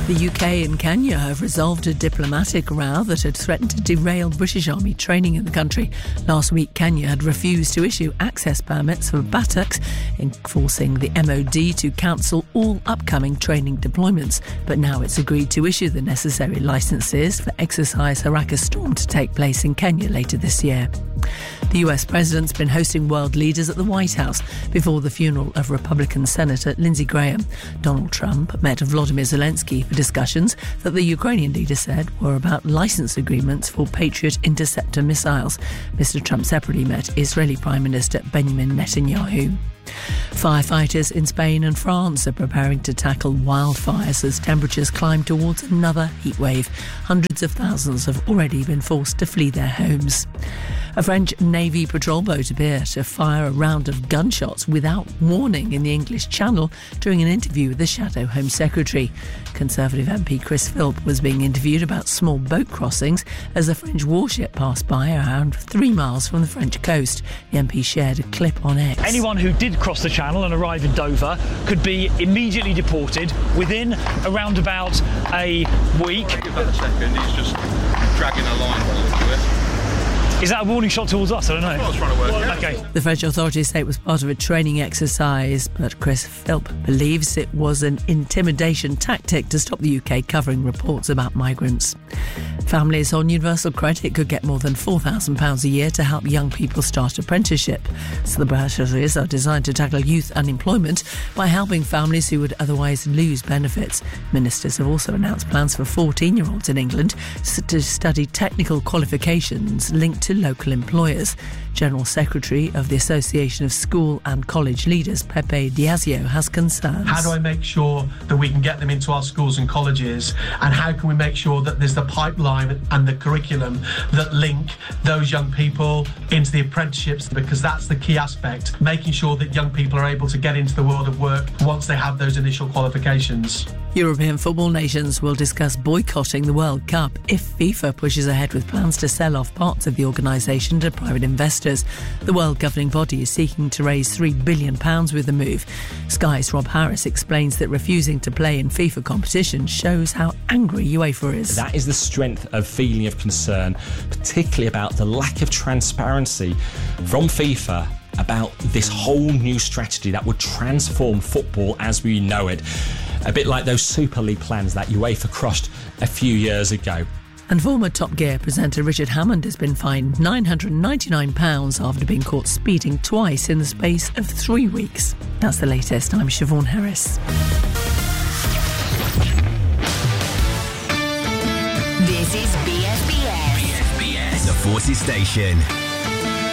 The UK and Kenya have resolved a diplomatic row that had threatened to derail British Army training in the country. Last week, Kenya had refused to issue access permits for buttocks, forcing the MOD to cancel all upcoming training deployments. But now it's agreed to issue the necessary licences for exercise Haraka Storm to take place in Kenya later this year. The US President's been hosting world leaders at the White House before the funeral of Republican Senator Lindsey Graham. Donald Trump met Volodymyr Zelensky for discussions that the Ukrainian leader said were about license agreements for Patriot interceptor missiles. Mr. Trump separately met Israeli Prime Minister Benjamin Netanyahu. Firefighters in Spain and France are preparing to tackle wildfires as temperatures climb towards another heatwave. Hundreds of thousands have already been forced to flee their homes. A French Navy patrol boat appeared to fire a round of gunshots without warning in the English Channel during an interview with the Shadow Home Secretary. Conservative MP Chris Philp was being interviewed about small boat crossings as a French warship passed by around 3 miles from the French coast. The MP shared a clip on X. Anyone who did cross the Channel and arrive in Dover could be immediately deported within around about a week. Give that a second, he's just dragging a line to it. Is that a warning shot towards us? I don't know. I was trying to work it out. Okay. The French authorities say it was part of a training exercise, but Chris Philp believes it was an intimidation tactic to stop the UK covering reports about migrants. Families on Universal Credit could get more than £4,000 a year to help young people start apprenticeship. So the bursaries are designed to tackle youth unemployment by helping families who would otherwise lose benefits. Ministers have also announced plans for 14-year-olds in England to study technical qualifications linked to local employers. General Secretary of the Association of School and College Leaders, Pepe Diazio, has concerns. How do I make sure that we can get them into our schools and colleges, and how can we make sure that there's the pipeline and the curriculum that link those young people into the apprenticeships, because that's the key aspect, making sure that young people are able to get into the world of work once they have those initial qualifications. European football nations will discuss boycotting the World Cup if FIFA pushes ahead with plans to sell off parts of the organisation to private investors. The world governing body is seeking to raise £3 billion with the move. Sky's Rob Harris explains that refusing to play in FIFA competitions shows how angry UEFA is. That is the strength of feeling of concern, particularly about the lack of transparency from FIFA about this whole new strategy that would transform football as we know it. A bit like those Super League plans that UEFA crushed a few years ago. And former Top Gear presenter Richard Hammond has been fined £999 after being caught speeding twice in the space of 3 weeks. That's the latest. I'm Siobhan Harris. This is BFBS. BFBS, the Forces Station.